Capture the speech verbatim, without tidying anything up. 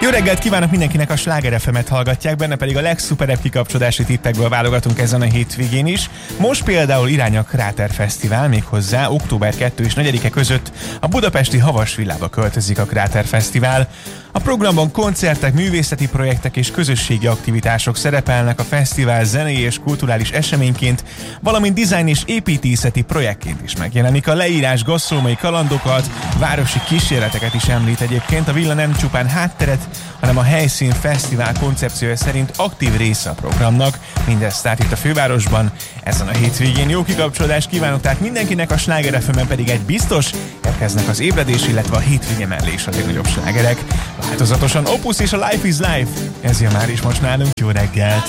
Jó reggelt kívánok mindenkinek, a Sláger ef emet hallgatják, benne pedig a legszuperebb kikapcsolási tippekből válogatunk ezen a hétvégén is. Most például irány a Kráter Fesztivál, méghozzá október kettő és negyedike között a budapesti Havas Villába költözik a Kráter Fesztivál. A programban koncertek, művészeti projektek és közösségi aktivitások szerepelnek, a fesztivál zenei és kulturális eseményként, valamint dizájn és építészeti projektként is megjelenik. A leírás gasztronómiai kalandokat, városi kísérleteket is említ egyébként. A villa nem csupán hátteret, hanem a helyszín fesztivál koncepciója szerint aktív része a programnak. Mindezt tehát itt a fővárosban ezen a hétvégén. Jó kikapcsolódást kívánok tehát mindenkinek, a Sláger ef emen pedig egy biztos, érkeznek az ébredés, illetve a hétvége mellé is a legnagyobb slágerek. Változatosan Opus és a Life is Life. Ez jön már is most nálunk. Jó reggelt!